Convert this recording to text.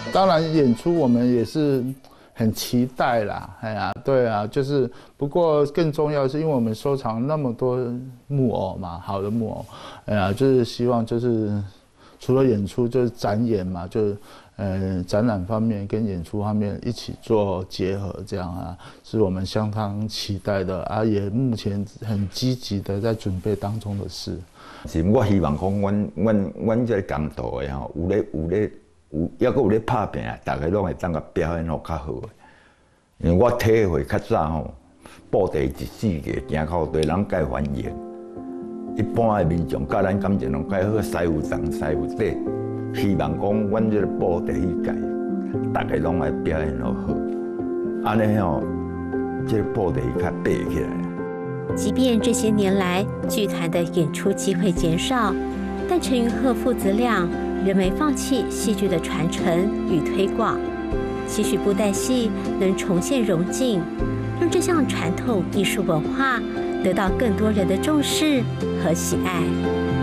当然演出我们也是很期待啦，哎呀，对啊，就是不过更重要的是，因为我们收藏那么多木偶嘛，好的木偶，哎呀，就是希望就是除了演出就是展演嘛，就是展览方面跟演出方面一起做结合，这样啊，是我们相当期待的啊，也目前很积极的在准备当中的事。 是，我希望讲，阮这个工作的吼，还阁有咧拍拼，大家拢会当个表演好较好的。因为我体会较早吼，布袋14个行口对人介欢迎，一般的民众甲咱感情拢介好，师傅长师傅短。希望讲，阮这个布袋戏界，大家拢会表演好好，安尼吼，这个布袋戏较爬起来。 即便这些年来剧团的演出机会减少，但陈云鹤父子俩仍没放弃戏剧的传承与推广，期许布袋戏能重现荣景，让这项传统艺术文化得到更多人的重视和喜爱。